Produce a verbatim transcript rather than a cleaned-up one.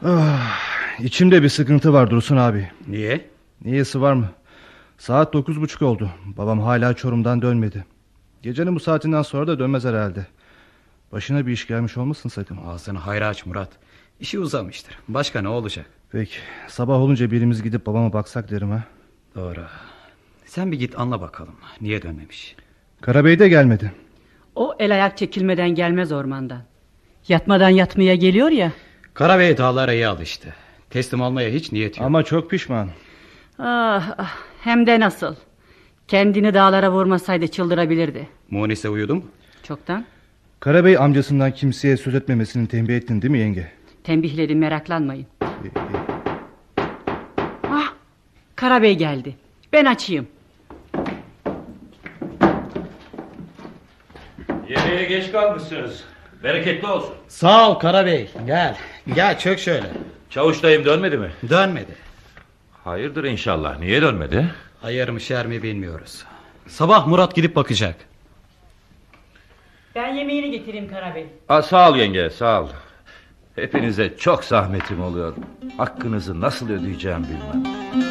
Ah, içimde bir sıkıntı var Dursun abi. Niye? Niyesi var mı? Saat dokuz buçuk oldu. Babam hala Çorum'dan dönmedi. Gecenin bu saatinden sonra da dönmez herhalde. Başına bir iş gelmiş olmasın sakın. Ağzını hayra aç Murat. İşi uzamıştır. Başka ne olacak? Peki, sabah olunca birimiz gidip babama baksak derim ha. Doğru. Sen bir git anla bakalım. Niye dönmemiş? Karabey de gelmedi. O el ayak çekilmeden gelmez ormandan. Yatmadan yatmaya geliyor ya. Karabey dağlara iyi alıştı. Teslim almaya hiç niyet yok. Ama çok pişman. Ah, ah, hem de nasıl. Kendini dağlara vurmasaydı çıldırabilirdi. Munise uyudu mu? Çoktan. Karabey amcasından kimseye söz etmemesini tembih ettin değil mi yenge? Tembihledim, meraklanmayın. Ah, Karabey geldi. Ben açayım. Yemeğe geç kalmışsınız. Bereketli olsun. Sağ ol Karabey. Gel. Gel çök şöyle. Çavuş dayım dönmedi mi? Dönmedi. Hayırdır inşallah. Niye dönmedi? Hayır mı şer mi bilmiyoruz. Sabah Murat gidip bakacak. Ben yemeğini getireyim Karabey. Aa, sağ ol yenge, sağ ol. Hepinize çok zahmetim oluyor. Hakkınızı nasıl ödeyeceğim bilmem.